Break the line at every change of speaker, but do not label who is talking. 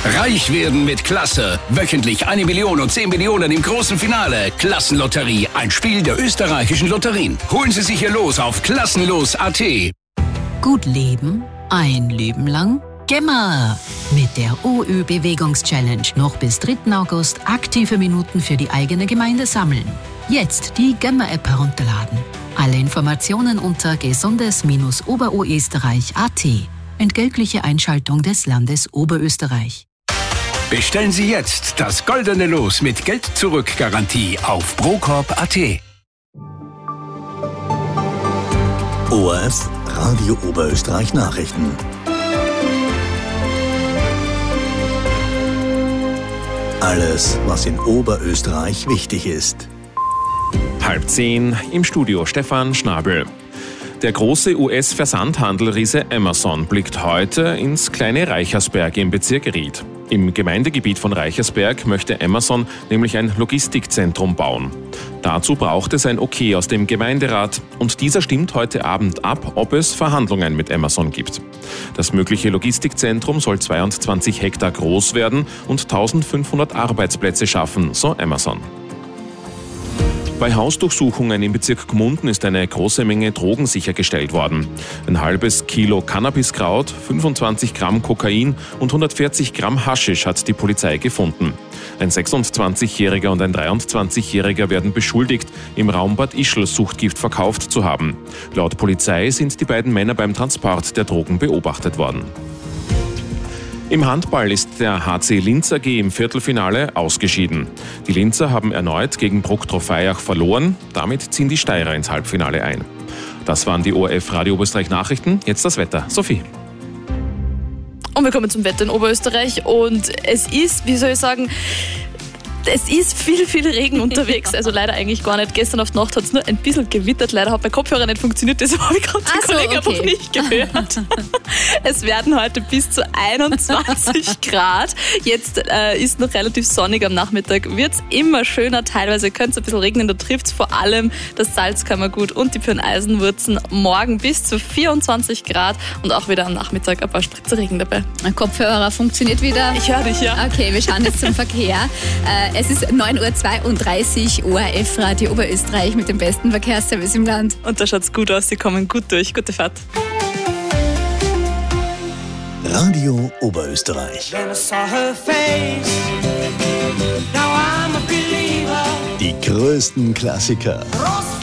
Reich werden mit Klasse. Wöchentlich 1 Million und 10 Millionen im großen Finale. Klassenlotterie, ein Spiel der österreichischen Lotterien. Holen Sie sich Ihr Los auf klassenlos.at.
Gut leben, ein Leben lang. Gemma! Mit der OÖ-Bewegungs-Challenge noch bis 3. August aktive Minuten für die eigene Gemeinde sammeln. Jetzt die Gemma-App herunterladen. Alle Informationen unter gesundes-oberösterreich.at. Entgeltliche Einschaltung des Landes Oberösterreich.
Bestellen Sie jetzt das goldene Los mit Geld-Zurück-Garantie auf procorp.at.
ORF Radio Oberösterreich Nachrichten. Alles, was in Oberösterreich wichtig ist.
9:30 im Studio Stefan Schnabel. Der große US-Versandhandelriese Amazon blickt heute ins kleine Reichersberg im Bezirk Ried. Im Gemeindegebiet von Reichersberg möchte Amazon nämlich ein Logistikzentrum bauen. Dazu braucht es ein Okay aus dem Gemeinderat und dieser stimmt heute Abend ab, ob es Verhandlungen mit Amazon gibt. Das mögliche Logistikzentrum soll 22 Hektar groß werden und 1500 Arbeitsplätze schaffen, so Amazon. Bei Hausdurchsuchungen im Bezirk Gmunden ist eine große Menge Drogen sichergestellt worden. Ein halbes Kilo Cannabiskraut, 25 Gramm Kokain und 140 Gramm Haschisch hat die Polizei gefunden. Ein 26-Jähriger und ein 23-Jähriger werden beschuldigt, im Raum Bad Ischl Suchtgift verkauft zu haben. Laut Polizei sind die beiden Männer beim Transport der Drogen beobachtet worden. Im Handball ist der HC Linz AG im Viertelfinale ausgeschieden. Die Linzer haben erneut gegen Bruck Trofeiach verloren. Damit ziehen die Steirer ins Halbfinale ein. Das waren die ORF Radio Oberösterreich Nachrichten. Jetzt das Wetter. Sophie.
Und wir kommen zum Wetter in Oberösterreich und es ist, wie soll ich sagen, es ist viel Regen unterwegs, also leider eigentlich gar nicht. Gestern auf die Nacht hat es nur ein bisschen gewittert, leider hat mein Kopfhörer nicht funktioniert, deshalb habe ich gerade den Kollegen einfach nicht gehört. Es werden heute bis zu 21 Grad. Jetzt ist noch relativ sonnig am Nachmittag, wird es immer schöner, teilweise könnte es ein bisschen regnen, da trifft es vor allem das Salzkammergut und die Pirneisenwurzen. Morgen bis zu 24 Grad und auch wieder am Nachmittag ein paar Spritzer Regen dabei.
Mein Kopfhörer funktioniert wieder.
Ich höre dich, ja.
Okay, wir schauen jetzt zum Verkehr. Es ist 9:32 Uhr, ORF Radio Oberösterreich mit dem besten Verkehrsservice im Land.
Und da schaut's gut aus, sie kommen gut durch. Gute Fahrt.
Radio Oberösterreich. Die größten Klassiker.